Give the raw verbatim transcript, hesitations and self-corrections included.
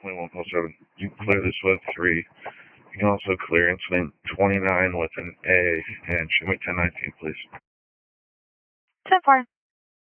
twenty-one call seven. You can clear this with three. You can also clear incident twenty-nine with an A and show me ten nineteen, please. ten four.